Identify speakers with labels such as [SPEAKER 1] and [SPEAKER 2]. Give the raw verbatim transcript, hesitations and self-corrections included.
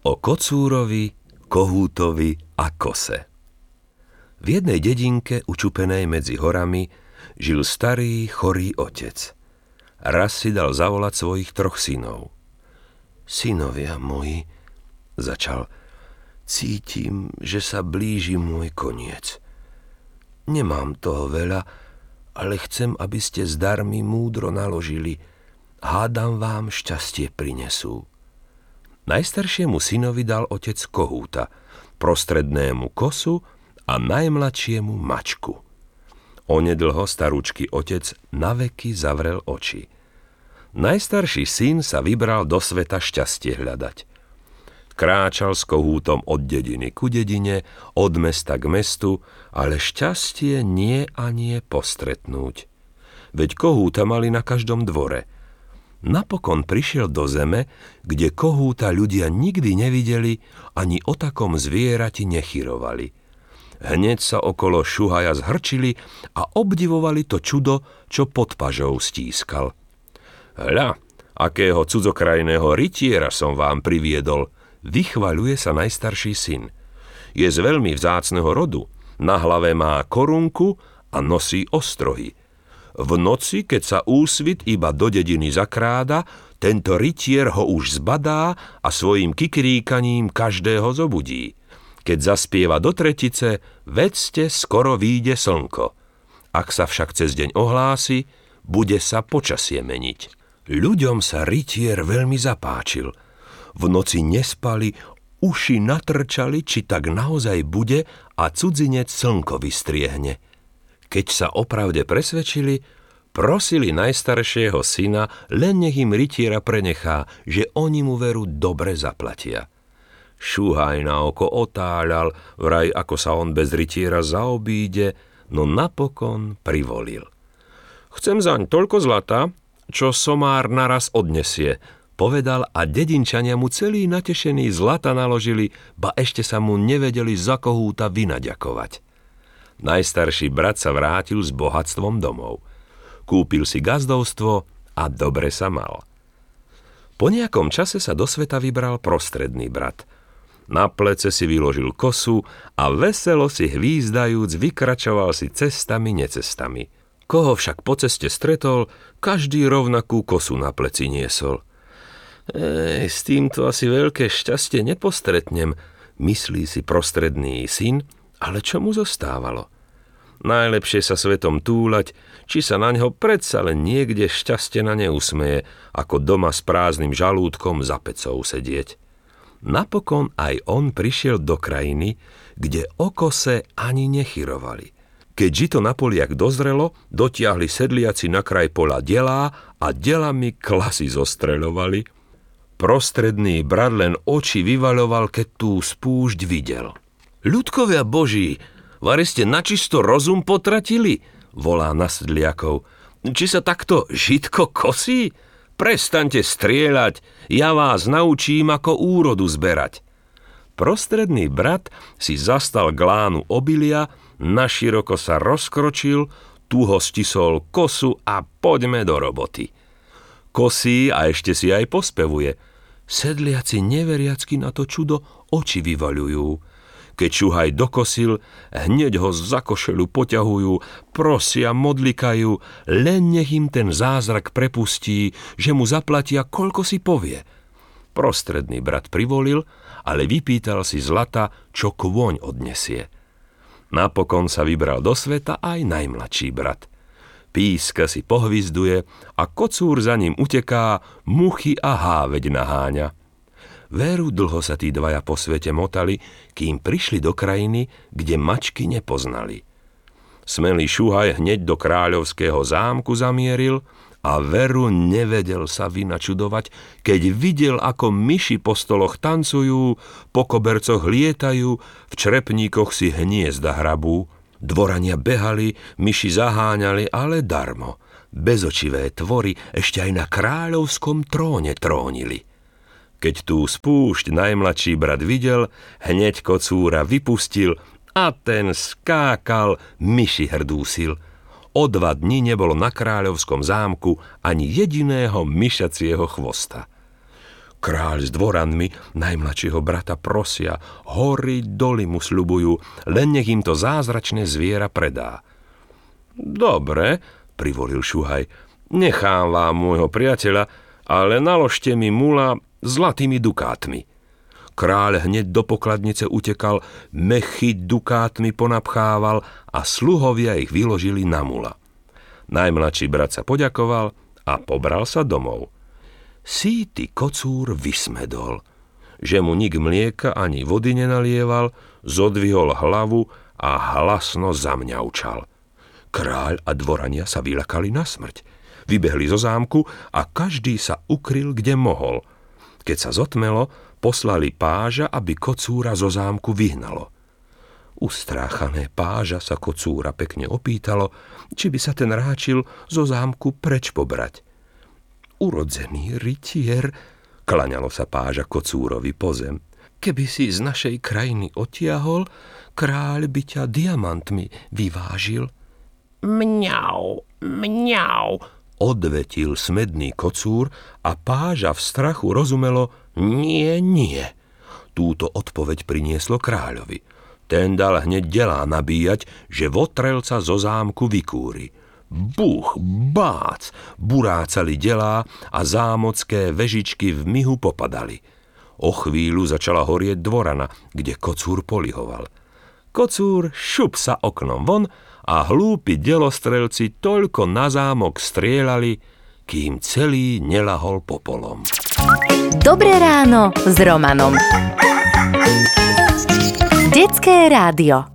[SPEAKER 1] O kocúrovi, kohútovi a kose. V jednej dedinke, učupenej medzi horami, žil starý, chorý otec. Raz si dal zavolať svojich troch synov. Synovia moji, začal, cítim, že sa blíži môj koniec. Nemám toho veľa, ale chcem, aby ste s darmi múdro naložili. Hádam vám šťastie prinesú. Najstaršiemu synovi dal otec kohúta, prostrednému kosu a najmladšiemu mačku. Onedlho starúčky otec naveky zavrel oči. Najstarší syn sa vybral do sveta šťastie hľadať. Kráčal s kohútom od dediny ku dedine, od mesta k mestu, ale šťastie nie a nie postretnúť. Veď kohúta mali na každom dvore. Napokon prišiel do zeme, kde kohúta ľudia nikdy nevideli, ani o takom zvierati nechyrovali. Hneď sa okolo šuhaja zhrčili a obdivovali to čudo, čo pod pažou stískal. Hľa, akého cudzokrajného rytiera som vám priviedol, vychvaľuje sa najstarší syn. Je z veľmi vzácneho rodu, na hlave má korunku a nosí ostrohy. V noci, keď sa úsvit iba do dediny zakráda, tento rytier ho už zbadá a svojím kikiríkaním každého zobudí. Keď zaspieva do tretice, vedzte, skoro vyjde slnko. Ak sa však cez deň ohlási, bude sa počasie meniť. Ľuďom sa rytier veľmi zapáčil. V noci nespali, uši natrčali, či tak naozaj bude a cudzinec slnko vystriehne. Keď sa opravde presvedčili, prosili najstaršieho syna, len nech im rytiera prenechá, že oni mu veru dobre zaplatia. Šúhaj na oko otáľal, vraj ako sa on bez rytiera zaobíde, no napokon privolil. Chcem zaň toľko zlata, čo somár naraz odnesie, povedal a dedinčania mu celý natešený zlata naložili, ba ešte sa mu nevedeli za kohúta vynaďakovať. Najstarší brat sa vrátil s bohatstvom domov. Kúpil si gazdovstvo a dobre sa mal. Po nejakom čase sa do sveta vybral prostredný brat. Na plece si vyložil kosu a veselo si hvízdajúc vykračoval si cestami necestami. Koho však po ceste stretol, každý rovnakú kosu na pleci niesol. Ej, s týmto asi veľké šťastie nepostretnem, myslí si prostredný syn, ale čo mu zostávalo? Najlepšie sa svetom túlať, či sa na ňo predsa len niekde šťastie na neusmeje, ako doma s prázdnym žalúdkom za pecou sedieť. Napokon aj on prišiel do krajiny, kde o kose ani nechyrovali. Keď žito na poliach dozrelo, dotiahli sedliaci na kraj pola delá a delami klasy zostreľovali. Prostredný brat len oči vyvaľoval, keď tú spúšť videl. Ľudkovia boží, vari ste načisto rozum potratili, volá na sedliakov. Či sa takto žitko kosí? Prestaňte strieľať, ja vás naučím, ako úrodu zberať. Prostredný brat si zastal glánu obilia, naširoko sa rozkročil, tuho stisol kosu a poďme do roboty. Kosí a ešte si aj pospevuje. Sedliaci neveriacky na to čudo oči vyvaľujú. Keď šuhaj dokosil, hneď ho za košelu poťahujú, prosia, modlikajú, len nech im ten zázrak prepustí, že mu zaplatia, koľko si povie. Prostredný brat privolil, ale vypýtal si zlata, čo kôň odnesie. Napokon sa vybral do sveta aj najmladší brat. Píska si pohvizduje a kocúr za ním uteká, muchy a háveď naháňa. Veru dlho sa tí dvaja po svete motali, kým prišli do krajiny, kde mačky nepoznali. Smelý šuhaj hneď do kráľovského zámku zamieril a veru nevedel sa vynačudovať, keď videl, ako myši po stoloch tancujú, po kobercoch lietajú, v črepníkoch si hniezda hrabú. Dvorania behali, myši zaháňali, ale darmo. Bezočivé tvory ešte aj na kráľovskom tróne trónili. Keď tú spúšť najmladší brat videl, hneď kocúra vypustil a ten skákal, myši hrdúsil. O dva dni nebolo na kráľovskom zámku ani jediného myšacieho chvosta. Kráľ s dvoranmi najmladšieho brata prosia, hory doly mu sľubujú, len nech im to zázračné zviera predá. Dobre, privolil Šuhaj, nechám vám môjho priateľa, ale naložte mi mula zlatými dukátmi. Kráľ hneď do pokladnice utekal, mechy dukátmi ponapchával a sluhovia ich vyložili na mula. Najmladší brat sa poďakoval a pobral sa domov. Síty kocúr vysmedol, že mu nik mlieka ani vody nenalieval, zodvihol hlavu a hlasno zamňaučal. Kráľ a dvorania sa vylakali na smrť. Vybehli zo zámku a každý sa ukryl, kde mohol. Keď sa zotmelo, poslali páža, aby kocúra zo zámku vyhnalo. Ustráchané páža sa kocúra pekne opýtalo, či by sa ten ráčil zo zámku preč pobrať. Urodzený rytier, klaňalo sa páža kocúrovi po zem. Keby si z našej krajiny odtiahol, kráľ by ťa diamantmi vyvážil.
[SPEAKER 2] Mňau, mňau,
[SPEAKER 1] odvetil smedný kocúr a páža v strachu rozumelo, nie, nie. Túto odpoveď prinieslo kráľovi. Ten dal hneď delá nabíjať, že votrelca zo zámku vykúri. Buch, bác, burácali delá a zámocké vežičky v mihu popadali. O chvíľu začala horieť dvorana, kde kocúr polihoval. Kocúr šup sa oknom von a hlúpi delostrelci toľko na zámok strieľali, kým celý nelahol popolom.
[SPEAKER 3] Dobré ráno s Romanom. Detské rádio.